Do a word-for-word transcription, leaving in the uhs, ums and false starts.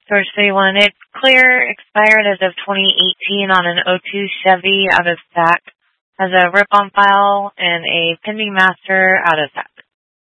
Source thirty-one, it's clear, expired as of twenty eighteen on an oh two Chevy out of S A C. Has a rip on file and a pending master out of S A C.